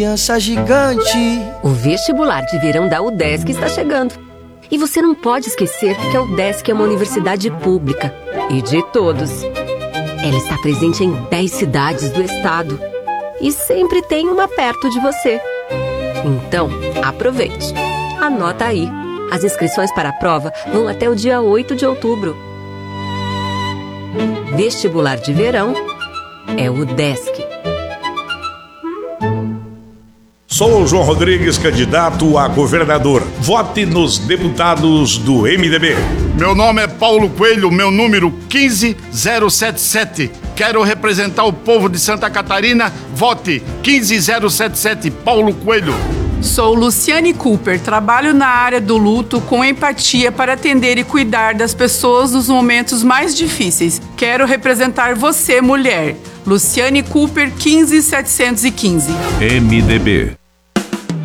Criança gigante. O vestibular de verão da UDESC está chegando. E você não pode esquecer que a UDESC é uma universidade pública e de todos. Ela está presente em 10 cidades do estado e sempre tem uma perto de você. Então, aproveite. Anota aí. As inscrições para a prova vão até o dia 8 de outubro. Vestibular de verão é o UDESC. Sou o João Rodrigues, candidato a governador. Vote nos deputados do MDB. Meu nome é Paulo Coelho, meu número 15077. Quero representar o povo de Santa Catarina. Vote 15077, Paulo Coelho. Sou Luciane Cooper, trabalho na área do luto com empatia para atender e cuidar das pessoas nos momentos mais difíceis. Quero representar você, mulher. Luciane Cooper, 15715. MDB.